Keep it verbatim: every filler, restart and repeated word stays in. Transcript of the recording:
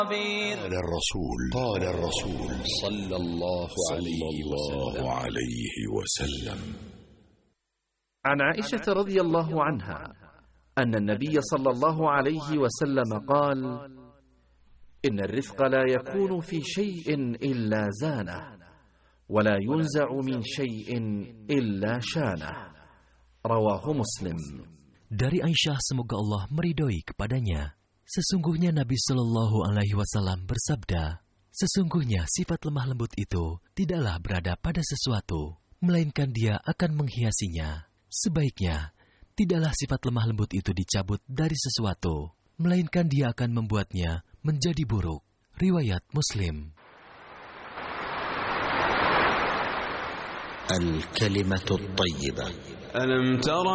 قال الرسول قال الرسول صلى الله عليه وسلم عن عائشة رضي الله عنها أن النبي صلى الله عليه وسلم قال: إن الرفق لا يكون في شيء إلا زانه، ولا ينزع من شيء إلا شانه. رواه مسلم. Dari Aisyah, semoga Allah meridhoi kepadanya, sesungguhnya Nabi Shallallahu Alaihi Wasallam bersabda, sesungguhnya sifat lemah lembut itu tidaklah berada pada sesuatu, melainkan dia akan menghiasinya. Sebaiknya, tidaklah sifat lemah lembut itu dicabut dari sesuatu, melainkan dia akan membuatnya menjadi buruk. Riwayat Muslim. Al-kalimatu at-thayyibah. Alam tara